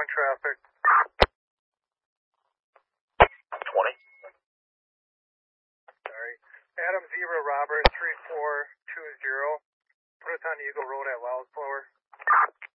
on traffic. 20. Sorry. Adam Zebra Robert 3420. Put us on Eagle Road at Loud Blower.